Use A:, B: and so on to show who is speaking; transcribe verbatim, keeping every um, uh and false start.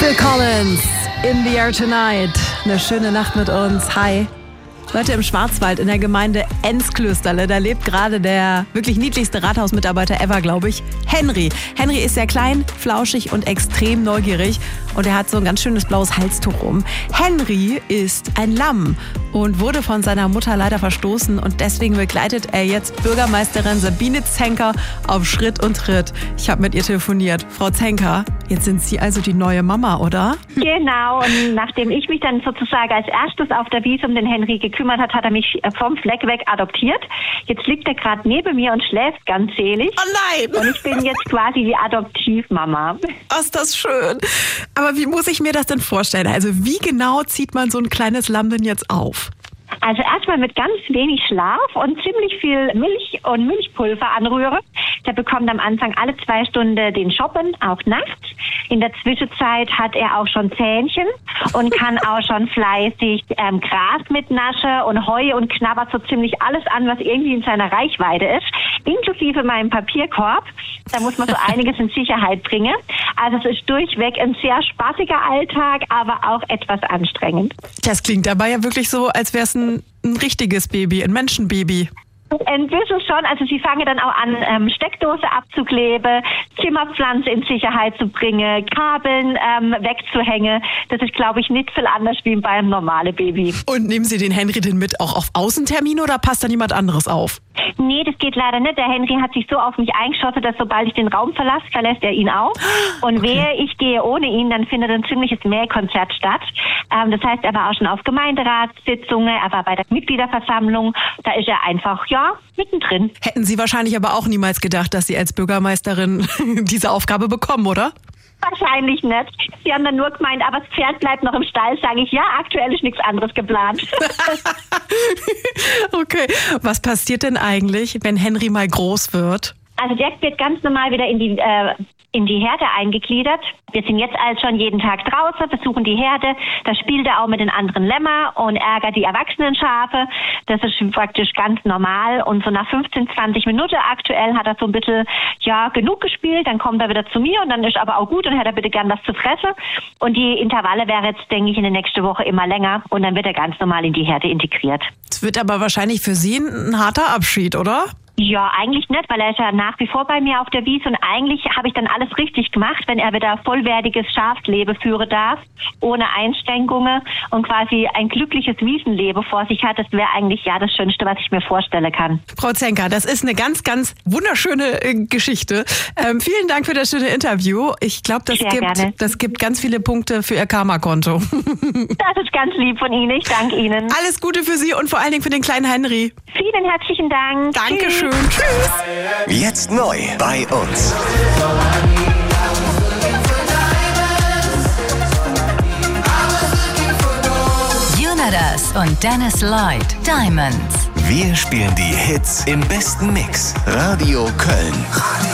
A: Phil Collins, In the Air Tonight. Eine schöne Nacht mit uns. Hi. Leute, im Schwarzwald in der Gemeinde Enzklösterle, da lebt gerade der wirklich niedlichste Rathausmitarbeiter ever, glaube ich, Henry. Henry ist sehr klein, flauschig und extrem neugierig und er hat so ein ganz schönes blaues Halstuch um. Henry ist ein Lamm und wurde von seiner Mutter leider verstoßen und deswegen begleitet er jetzt Bürgermeisterin Sabine Zenker auf Schritt und Tritt. Ich habe mit ihr telefoniert. Frau Zenker, jetzt sind Sie also die neue Mama, oder?
B: Genau, und nachdem ich mich dann sozusagen als erstes auf der Wiese um den Henry gekümmert hat, hat er mich vom Fleck weg adoptiert. Jetzt liegt er gerade neben mir und schläft ganz selig.
A: Oh nein!
B: Und ich bin jetzt quasi die Adoptivmama.
A: Oh, ist das schön. Aber wie muss ich mir das denn vorstellen? Also wie genau zieht man so ein kleines Lamm denn jetzt auf?
B: Also erstmal mit ganz wenig Schlaf und ziemlich viel Milch und Milchpulver anrühren. Der bekommt am Anfang alle zwei Stunden den Shoppen, auch nachts. In der Zwischenzeit hat er auch schon Zähnchen und kann auch schon fleißig ähm, Gras mitnaschen und Heu und knabbert so ziemlich alles an, was irgendwie in seiner Reichweite ist, inklusive meinem Papierkorb. Da muss man so einiges in Sicherheit bringen. Also es ist durchweg ein sehr spaßiger Alltag, aber auch etwas anstrengend.
A: Das klingt aber ja wirklich so, als wäre es ein, ein richtiges Baby, ein Menschenbaby.
B: Ein bisschen schon. Also sie fangen dann auch an, ähm, Steckdose abzukleben, Zimmerpflanze in Sicherheit zu bringen, Kabeln ähm, wegzuhängen. Das ist, glaube ich, nicht viel anders wie bei einem normalen Baby.
A: Und nehmen Sie den Henry denn mit auch auf Außentermine oder passt da niemand anderes auf?
B: Nee, das geht leider nicht. Der Henry hat sich so auf mich eingeschossen, dass sobald ich den Raum verlasse, verlässt er ihn auch. Und okay. Wehe, ich gehe ohne ihn, dann findet ein ziemliches Mähkonzert statt. Ähm, das heißt, er war auch schon auf Gemeinderatssitzungen, er war bei der Mitgliederversammlung. Da ist er einfach, ja, mittendrin.
A: Hätten Sie wahrscheinlich aber auch niemals gedacht, dass Sie als Bürgermeisterin diese Aufgabe bekommen, oder?
B: Wahrscheinlich nicht. Sie haben dann nur gemeint, aber das Pferd bleibt noch im Stall, sage ich, ja, aktuell ist nichts anderes geplant.
A: Okay, was passiert denn eigentlich, wenn Henry mal groß wird?
B: Also der wird ganz normal wieder in die äh, in die Herde eingegliedert. Wir sind jetzt also schon jeden Tag draußen, besuchen die Herde. Da spielt er auch mit den anderen Lämmer und ärgert die erwachsenen Schafe. Das ist praktisch ganz normal. Und so nach fünfzehn, zwanzig Minuten aktuell hat er so ein bisschen, ja, genug gespielt. Dann kommt er wieder zu mir und dann ist aber auch gut und hat er bitte gern was zu fressen. Und die Intervalle wäre jetzt, denke ich, in der nächsten Woche immer länger. Und dann wird er ganz normal in die Herde integriert.
A: Es wird aber wahrscheinlich für Sie ein harter Abschied, oder?
B: Ja, eigentlich nicht, weil er ist ja nach wie vor bei mir auf der Wiese und eigentlich habe ich dann alles richtig gemacht, wenn er wieder vollwertiges Schafsleben führen darf, ohne Einschränkungen und quasi ein glückliches Wiesenleben vor sich hat. Das wäre eigentlich ja das Schönste, was ich mir vorstellen kann.
A: Frau Zenker, das ist eine ganz, ganz wunderschöne äh, Geschichte. Ähm, vielen Dank für das schöne Interview. Ich glaube, das gibt, das gibt ganz viele Punkte für Ihr Karma-Konto.
B: Das ist ganz lieb von Ihnen. Ich danke Ihnen.
A: Alles Gute für Sie und vor allen Dingen für den kleinen Henry.
B: Vielen herzlichen Dank.
A: Dankeschön. Tschüss.
C: Jetzt neu bei uns.
D: Jonas und Dennis Lloyd, Diamonds.
C: Wir spielen die Hits im besten Mix. Radio Köln.